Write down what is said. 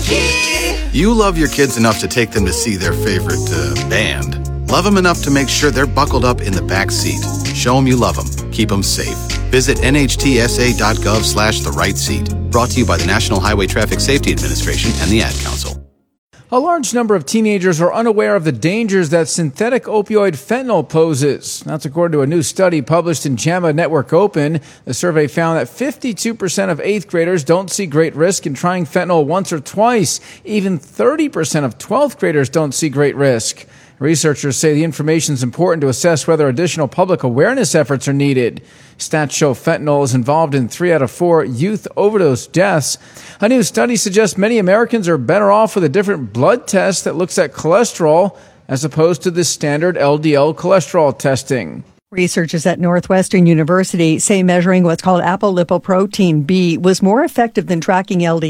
You love your kids enough to take them to see their favorite band. Love them enough to make sure they're buckled up in the back seat. Show them you love them. Keep them safe. Visit nhtsa.gov/the right seat. Brought to you by the National Highway Traffic Safety Administration and the Ad Council. A large number of teenagers are unaware of the dangers that synthetic opioid fentanyl poses. That's according to a new study published in JAMA Network Open. The survey found that 52% of 8th graders don't see great risk in trying fentanyl once or twice. Even 30% of 12th graders don't see great risk. Researchers say the information is important to assess whether additional public awareness efforts are needed. Stats show fentanyl is involved in 3 out of 4 youth overdose deaths. A new study suggests many Americans are better off with a different blood test that looks at cholesterol as opposed to the standard LDL cholesterol testing. Researchers at Northwestern University say measuring what's called apolipoprotein B was more effective than tracking LDL.